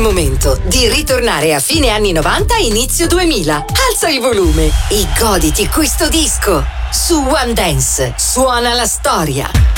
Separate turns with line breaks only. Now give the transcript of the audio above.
momento di ritornare a fine anni 90 inizio 2000. Alza il volume e goditi questo disco. Su One Dance suona la storia.